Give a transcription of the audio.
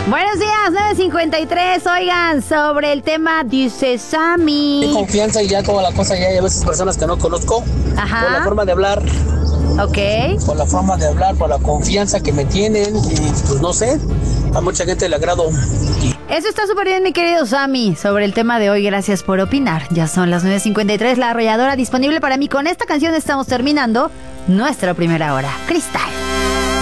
Buenos días, 9:53. Oigan, sobre el tema dice Sammy. Hay confianza y ya toda la cosa, ya hay a veces personas que no conozco. Ajá. Por la forma de hablar. Ok. Por la forma de hablar, por la confianza que me tienen. Y pues no sé, a mucha gente le agrado. Eso está súper bien, mi querido Sammy. Sobre el tema de hoy, gracias por opinar. Ya son las 9:53, la arrolladora disponible para mí. Con esta canción estamos terminando nuestra primera hora. Cristal.